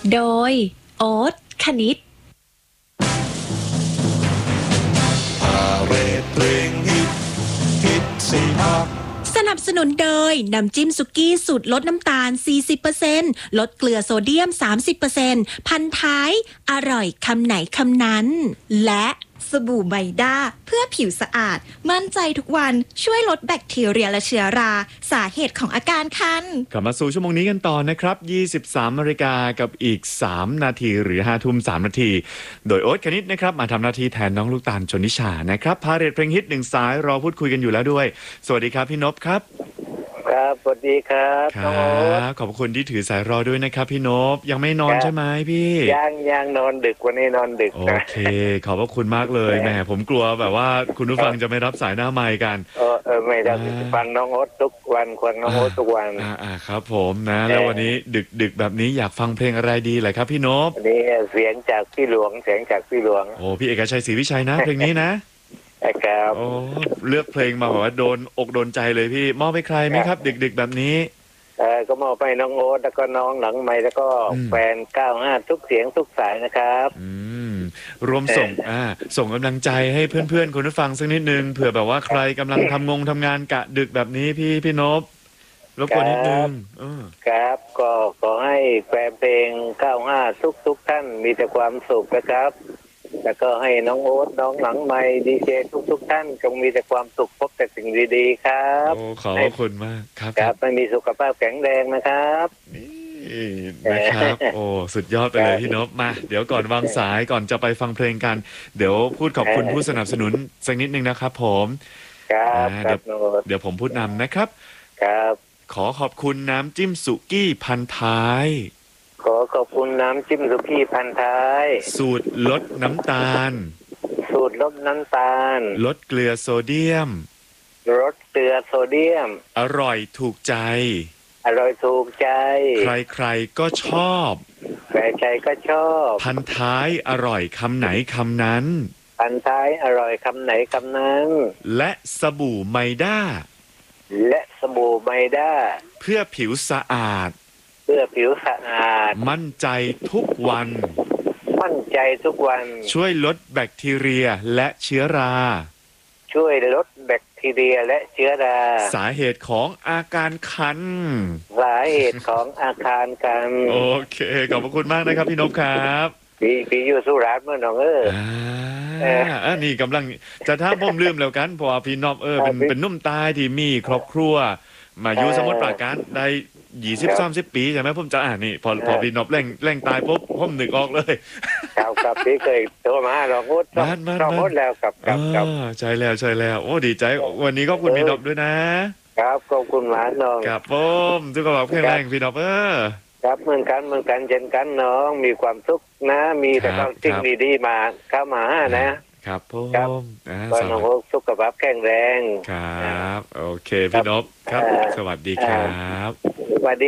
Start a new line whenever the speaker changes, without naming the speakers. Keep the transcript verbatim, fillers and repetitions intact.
โดยโอ๊ตคณิต
พาเรดเพลงฮิตฮิตสี่ภาค
สนับสนุนโดยน้ำจิ้มสุกี้สูตรลดน้ำตาล สี่สิบเปอร์เซ็นต์ ลดเกลือโซเดียม สามสิบเปอร์เซ็นต์ พันท้ายอร่อยคำไหนคำนั้นและ
สบู่ไบด้าเพื่อผิวสะอาดมั่นใจทุกวันช่วยลดแบคทีเรียและเชื้อราสาเหตุของอาการคัน
กลับมาสู่ชั่วโมงนี้กันต่อนะครับยี่สิบสามนาฬิกากับอีกสามนาทีหรือห้าทุ่มสามนาทีโดยโอ๊ตคณิตนะครับมาทำหน้าที่แทนน้องลูกตาลชนนิชานะครับพาเรดเพลงฮิตหนึ่งสายรอพูดคุยกันอยู่แล้วด้วยสวัสดีครับพี่นพครับ
ครับสวัสดีครับ
ครับขอบคุณที่ถือสายรอด้วยนะครับพี่นพยังไม่นอนใช่ไหมพี่
ยังยังนอนดึกวันนี้นอนดึก
โอเคขอบพระคุณมากเลยแหมผมกลัวแบบว่าคุณผู้ฟังจะไม่รับสายหน้าไมค์กัน
เออเออไม่ได้ฟังน้องโอ๊ตทุกวันควรน้องโอ๊ตทุกวัน
อ่าอ่าครับผมนะแล้ววันนี้ดึกดึกแบบนี้อยากฟังเพลงอะไรดีเลยครับพี่นพ
วันนี้เสียงจากพี่หลวงเสียงจากพี่หลวง
โอ้พี่เอกชัยศรีวิชัยนะเพลงนี้นะครับโอ้เลือกเพลงมาแบบว่าโดนอกโดนใจเลยพี่มอบให้ใครไหมครับดึกๆแบบนี้
เออก็มอบให้น้องโอ๊ตแล้วก็น้องหลังไมค์แล้วก็แฟนเก้าห้าทุกเสียงทุกสายนะครับ
อืมรวมส่งอ่าส่งกำลังใจให้เพื่อนๆคุณผู้ฟังสักนิดนึงเผื่อแบบว่าใครกำลังทำงงทำงานกะดึกแบบนี้พี่พี่นพรบกวนนิดนึง
ครับก็ขอให้แฟนเพลงเก้าห้าทุกทุกท่านมีแต่ความสุขนะครับแล้วก็ให้น้องโอ๊ตน้องหลังไมค์ดีเจทุกทุกท่านจงมีแต่ความสุขพบแต่สิ่งดีๆครับ
โอ้ขอบคุณมากครับ
ครับไม่มีสุขภาพแข็งแรงนะครับ
นี่นะครับโอ้สุดยอดไปเลยพี่นพมาเดี๋ยวก่อนวางสายก่อนจะไปฟังเพลงกันเดี๋ยวพูดขอบคุณผู้สนับสนุนสักนิดนึงนะครับผม
ครับ
เดี๋ยวเดี๋ยวผมพูดนำนะครับ
ครับ
ขอขอบคุณน้ำจิ้มสุกี้พันท้าย
ขอขอบคุณน้ำจิ้มสุกี้พันท้าย
สูตรลดน้ำตาล
สูตรลดน้ำตาล
ลดเกลือโซเดียม
ลดเกลือโซเดียม
อร่อยถูกใจ
อร่อยถูกใจ
ใครๆก็ชอบ
ใครๆก็ชอบ
พันท้ายอร่อยคำไหนคำนั้น
พันท้ายอร่อยคำไหนคำนั้น
และสบู่ไมด้า
และสบู่ไมด้า
เพื่อผิวสะอาด
เพื่อผิวสะอาด
มั่นใจทุกวัน
มั่นใจทุกวัน
ช่วยลดแบคทีเรียและเชื้อรา
ช่วยลดแบคทีเรียและเชื้อรา
สาเหตุของอาการคัน
สาเหตุของอาการคัน
โอเคขอบพระคุณมากนะครับพี่นพครับ
พี่พี่อยู่สุราษฎร์เมื่อน้องเออ
อ่านี่กำลังจะถ้าผมลืมแล้วกันเพราะว่าพี่นพเออเป็นเป็นนุ่มตายที่มีครอบครัวมาอยู่สมุทรปราการได้ยี่สิบสามสิบปีใช่ไหมผมจะอ่านนี่พอพอพี่นพเร่งเร่งตายปุ๊บผมนึกออกเลย
ครับครับพี่เคยโทรมาลองพูดลองพูดแล้วกับกับกับ
ใช่แล้วใช่แล้วโอ้ดีใจวันนี้ขอบคุณพี่นพด้วยนะครับ
ขอบคุณมากน้อง
ครับผมทุกคนแข็งแรงพี่นพเออ
ครับเหมือนกันเหมือนกันเช่นกันน้องมีความสุขนะมีแต่ความสิ่งดีๆมาเข้ามานะครับ
ผม
ก็น้องสุขภาพแข็งแรง
ครับโอเคพี่นพครับสวัสดีครับ
สวัสดี